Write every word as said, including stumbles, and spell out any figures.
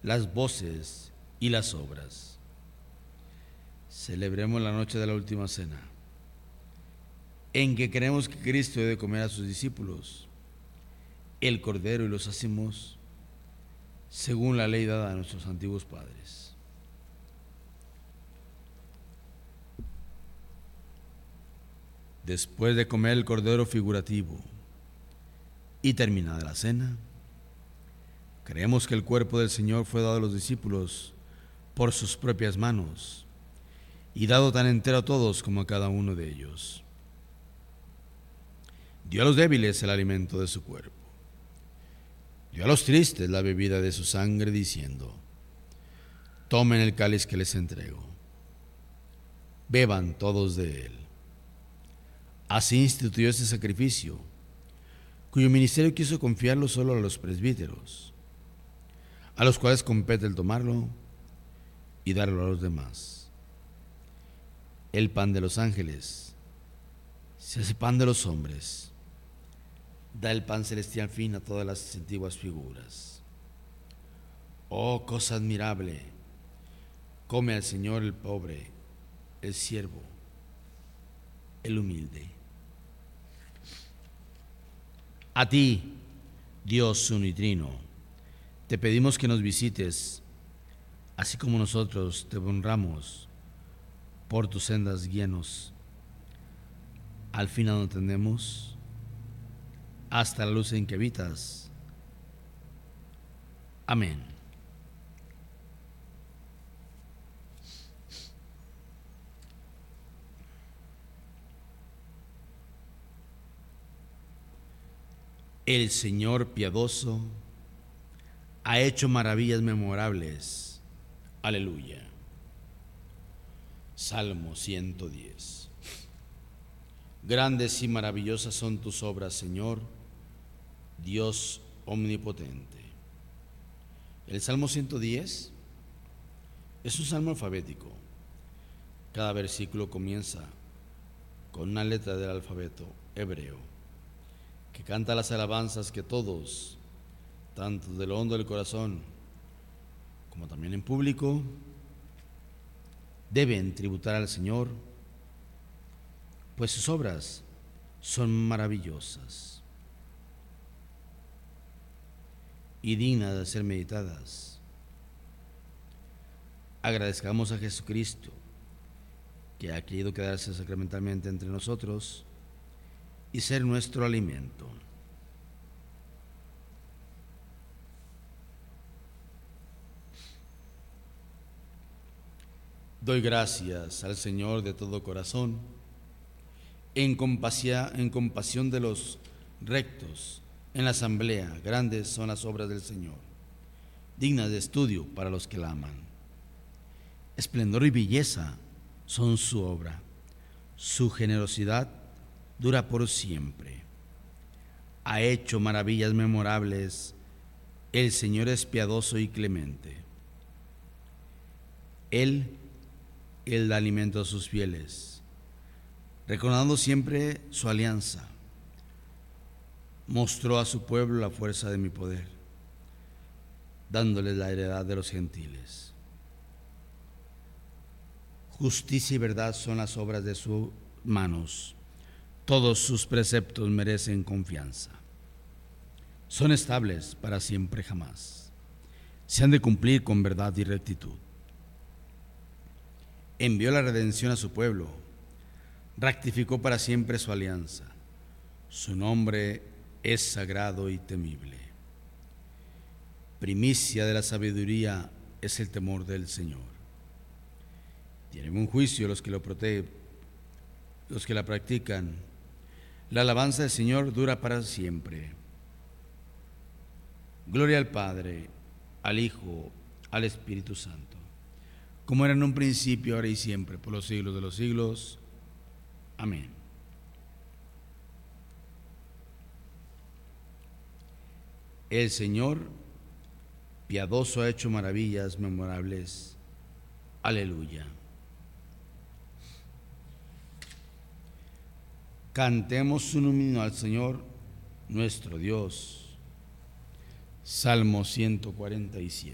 las voces y las obras. Celebremos la noche de la última cena, en que creemos que Cristo debe comer a sus discípulos el cordero y los hacemos según la ley dada a nuestros antiguos padres. Después de comer el cordero figurativo y terminada la cena, creemos que el cuerpo del Señor fue dado a los discípulos por sus propias manos y dado tan entero a todos como a cada uno de ellos. Dio a los débiles el alimento de su cuerpo. Dio a los tristes la bebida de su sangre, diciendo: tomen el cáliz que les entrego, beban todos de él. Así instituyó este sacrificio, cuyo ministerio quiso confiarlo solo a los presbíteros, a los cuales compete el tomarlo y darlo a los demás. El pan de los ángeles se hace pan de los hombres. Da el pan celestial fin a todas las antiguas figuras. Oh, cosa admirable, come al Señor el pobre, el siervo, el humilde. A ti, Dios unitrino, te pedimos que nos visites, así como nosotros te honramos. Por tus sendas guíanos, al fin a donde tendemos, hasta la luz en que habitas. Amén. El Señor piadoso ha hecho maravillas memorables. Aleluya. Salmo ciento diez. Grandes y maravillosas son tus obras, Señor, Dios omnipotente. El Salmo ciento diez es un salmo alfabético. Cada versículo comienza con una letra del alfabeto hebreo, que canta las alabanzas que todos, tanto de lo hondo del corazón como también en público, deben tributar al Señor, pues sus obras son maravillosas y dignas de ser meditadas. Agradezcamos a Jesucristo, que ha querido quedarse sacramentalmente entre nosotros y ser nuestro alimento. Doy gracias al Señor de todo corazón, en compasión, en compasión de los rectos. En la asamblea grandes son las obras del Señor, dignas de estudio para los que la aman. Esplendor y belleza son su obra, su generosidad dura por siempre. Ha hecho maravillas memorables, el Señor es piadoso y clemente. Él, Él da alimento a sus fieles, recordando siempre su alianza. Mostró a su pueblo la fuerza de mi poder, dándoles la heredad de los gentiles. Justicia y verdad son las obras de sus manos. Todos sus preceptos merecen confianza. Son estables para siempre jamás. Se han de cumplir con verdad y rectitud. Envió la redención a su pueblo. Rectificó para siempre su alianza. Su nombre es sagrado y temible. Primicia de la sabiduría es el temor del Señor. Tienen un juicio los que lo protegen, los que la practican. La alabanza del Señor dura para siempre. Gloria al Padre, al Hijo, al Espíritu Santo, como era en un principio, ahora y siempre, por los siglos de los siglos. Amén. El Señor piadoso ha hecho maravillas memorables. Aleluya. Cantemos un himno al Señor, nuestro Dios. Salmo ciento cuarenta y siete.